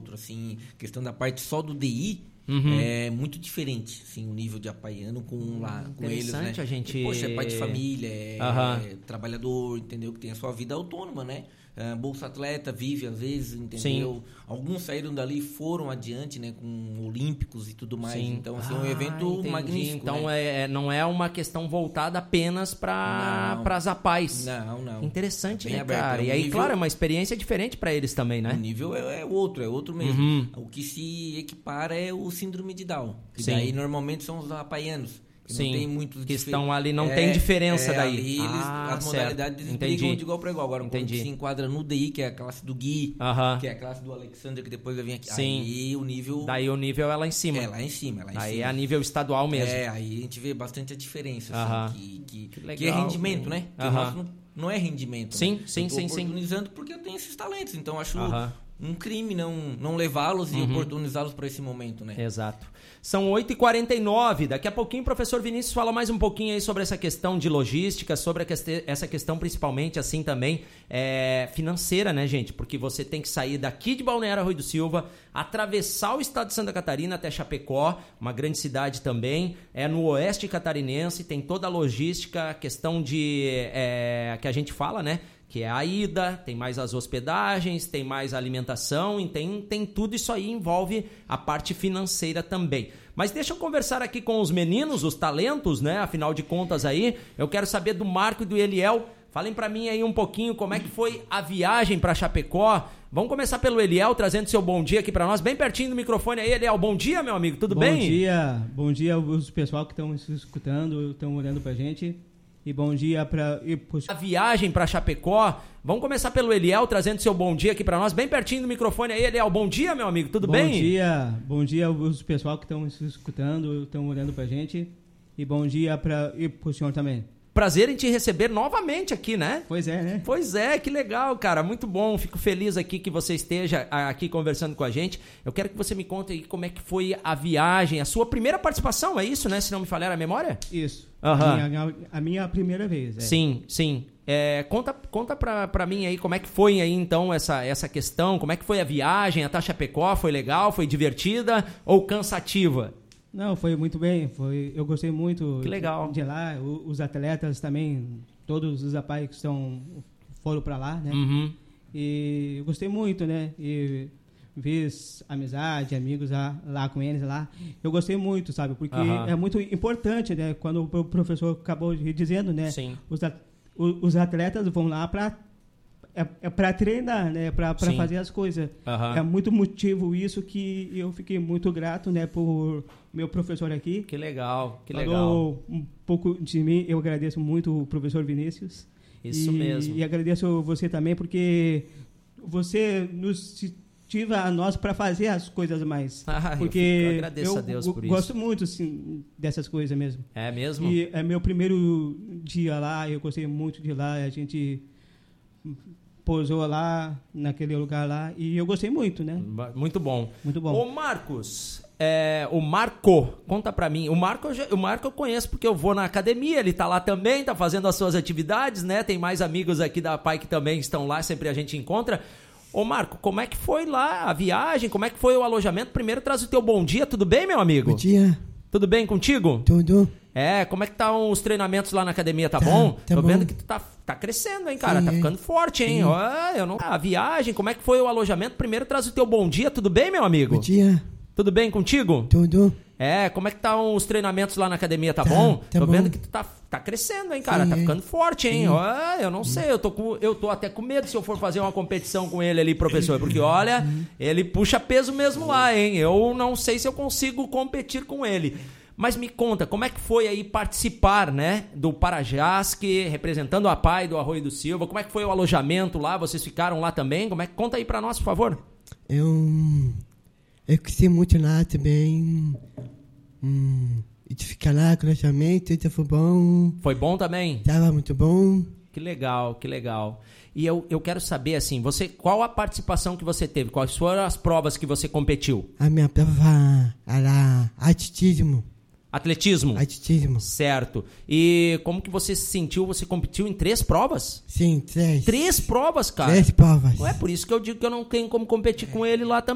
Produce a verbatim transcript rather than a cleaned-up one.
outro, assim, questão da parte só do D I, uhum. é muito diferente, assim, o nível de apaiano com lá, com eles, né? A gente... E, poxa, é pai de família, é, uhum. é trabalhador, entendeu? Que tem a sua vida autônoma, né? Uh, Bolsa Atleta, vive às vezes, entendeu? Sim. Alguns saíram dali e foram adiante, né? Com olímpicos e tudo mais. Sim. Então, assim, é ah, um evento entendi. magnífico, Então, né? é, não é uma questão voltada apenas para as APAIs. Não, não. Interessante, é né, aberto. cara? É um e aí, nível... claro, é uma experiência diferente para eles também, né? O nível é, é outro, é outro mesmo. Uhum. O que se equipara é o síndrome de Down. Que Sim. daí, normalmente, são os apaianos. Que Sim, não tem muito que estão ali, não é, tem diferença é, daí. Ali, eles, ah, as modalidades eles Entendi. brigam de igual para igual. Agora, Entendi. quando se enquadra no D I, que é a classe do Gui, uh-huh. que é a classe do Alexander, que depois vai vir aqui. Sim. Aí o nível... Daí o nível é lá em cima. É lá em cima. É lá em aí cima. é a nível estadual mesmo. É, aí a gente vê bastante a diferença. Uh-huh. Assim, que, que, que, legal, que é rendimento, né? Que uh-huh. o nosso não, não é rendimento. Sim, né? sim, eu tô sim, sim. oportunizando porque eu tenho esses talentos. Então, acho... Uh-huh. um crime não, não levá-los e uhum. oportunizá-los para esse momento, né? Exato. São oito e quarenta e nove. Daqui a pouquinho o professor Vinícius fala mais um pouquinho aí sobre essa questão de logística, sobre a que- essa questão principalmente assim também é, financeira, né, gente? Porque você tem que sair daqui de Balneário Arroio do Silva, atravessar o estado de Santa Catarina até Chapecó, uma grande cidade também, é no oeste catarinense, tem toda a logística, a questão de é, que a gente fala, né? Que é a ida, tem mais as hospedagens, tem mais a alimentação, e tem, tem tudo isso aí, envolve a parte financeira também. Mas deixa eu conversar aqui com os meninos, os talentos, né? Afinal de contas aí, eu quero saber do Marco e do Eliel. Falem pra mim aí um pouquinho como é que foi a viagem pra Chapecó. Vamos começar pelo Eliel, trazendo seu bom dia aqui pra nós, bem pertinho do microfone aí, Eliel. Bom dia, meu amigo, tudo bom bem? Bom dia, bom dia aos pessoal que estão escutando, estão olhando pra gente. E bom dia para a viagem para Chapecó. Vamos começar pelo Eliel, trazendo seu bom dia aqui para nós, bem pertinho do microfone aí, Eliel. Bom dia, meu amigo, tudo bom bem? Bom dia, bom dia aos pessoal que estão escutando, estão olhando pra gente. E bom dia para o senhor também. Prazer em te receber novamente aqui, né? Pois é, né? Pois é, que legal, cara. Muito bom. Fico feliz aqui que você esteja aqui conversando com a gente. Eu quero que você me conte aí como é que foi a viagem, a sua primeira participação, é isso, né? Se não me falhar a memória? Isso. Uhum. A, minha, a minha primeira vez. É. Sim, sim. É, conta conta pra, pra mim aí como é que foi aí, então, essa, essa questão. Como é que foi a viagem até Chapecó? Foi legal? Foi divertida ou cansativa? Não, foi muito bem, foi, eu gostei muito que legal. de, de lá, o, os atletas também, todos os rapazes que estão, foram para lá, né? Uhum. E eu gostei muito, né? E fiz amizade, amigos lá, lá com eles lá. Eu gostei muito, sabe? Porque uhum. é muito importante, né? Quando o professor acabou dizendo, né? Sim. Os, os atletas vão lá para É, é para treinar, né? Para fazer as coisas. Uhum. É muito motivo isso que eu fiquei muito grato, né? Por meu professor aqui. Que legal, que Falou legal. um pouco de mim. Eu agradeço muito o professor Vinícius. Isso e, mesmo. E agradeço você também, porque você nos motiva a nós para fazer as coisas mais. Ah, porque eu, eu agradeço eu a Deus por gosto isso. muito assim, dessas coisas mesmo. É mesmo? E é meu primeiro dia lá. Eu gostei muito de lá. A gente pousou lá, naquele lugar lá, e eu gostei muito, né? Muito bom. Muito bom. Ô, Marcos, é, o Marco, conta pra mim. O Marco, o Marco eu conheço porque eu vou na academia, ele tá lá também, tá fazendo as suas atividades, né? Tem mais amigos aqui da P A I que também estão lá, sempre a gente encontra. Ô, Marco, como é que foi lá a viagem? Como é que foi o alojamento? Primeiro traz o teu bom dia, tudo bem, meu amigo? Bom dia. Tudo bem contigo? Tudo. É, como é que estão os treinamentos lá na academia, tá, tá bom? Tá Tô bom. vendo que tu tá, tá crescendo, hein, cara? Sim, tá é. ficando forte, hein? Ó, eu não... A viagem, como é que foi o alojamento? Primeiro traz o teu bom dia, tudo bem, meu amigo? Bom dia. Tudo bem contigo? Tudo. É, como é que estão os treinamentos lá na academia, tá, Tá, bom? tá Tô bom. vendo que tu tá, tá crescendo, hein, cara? Sim, tá é. ficando forte, hein? Sim. Ó, eu não sei, eu tô, com, eu tô até com medo se eu for fazer uma competição com ele ali, professor. Porque, olha, ele puxa peso mesmo lá, hein? Eu não sei se eu consigo competir com ele. Mas me conta, como é que foi aí participar, né, do Parajasque, representando a P A I do Arroio do Silva? Como é que foi o alojamento lá? Vocês ficaram lá também? Como é que conta aí pra nós, por favor? Eu, eu gostei muito lá também. Hum, de ficar lá com o alojamento, então foi bom. Foi bom também? Tava muito bom. Que legal, que legal. E eu, eu quero saber, assim, você, qual a participação que você teve? Quais foram as provas que você competiu? A minha prova era atletismo. Atletismo? Atletismo. Certo. E como que você se sentiu? Você competiu em três provas? Sim, três. Três provas, cara? Três provas. Não é por isso que eu digo que eu não tenho como competir com ele lá também.